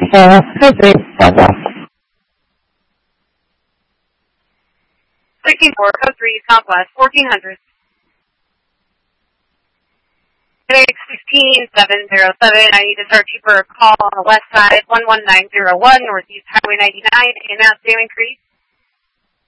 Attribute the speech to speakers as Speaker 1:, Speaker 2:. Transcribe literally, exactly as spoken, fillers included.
Speaker 1: uh, code three, Southwest.
Speaker 2: sixteen four, code three, Southwest, fourteen hundred. sixteen seven zero seven, I need to start you for a call on the west side, one one nine zero one, Northeast Highway ninety-nine, and now Sam Creek.